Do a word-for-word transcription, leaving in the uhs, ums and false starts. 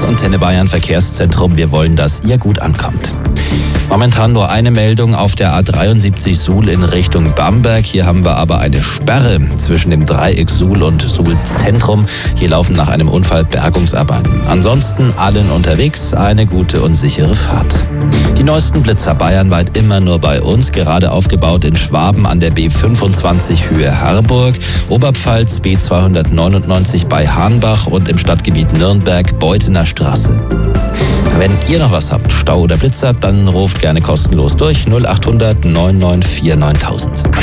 Netz und Antenne Bayern Verkehrszentrum. Wir wollen, dass ihr gut ankommt. Momentan nur eine Meldung auf der A dreiundsiebzig Suhl in Richtung Bamberg. Hier haben wir aber eine Sperre zwischen dem Dreieck Suhl und Suhl Zentrum. Hier laufen nach einem Unfall Bergungsarbeiten. Ansonsten allen unterwegs eine gute und sichere Fahrt. Die neuesten Blitzer bayernweit immer nur bei uns. Gerade aufgebaut in Schwaben an der B fünfundzwanzig Höhe Harburg, Oberpfalz B zweihundertneunundneunzig bei Hahnbach und im Stadtgebiet Nürnberg Beutener Straße. Wenn ihr noch was habt, Stau oder Blitzer, dann ruft gerne kostenlos durch null acht hundert neun neun vier neuntausend.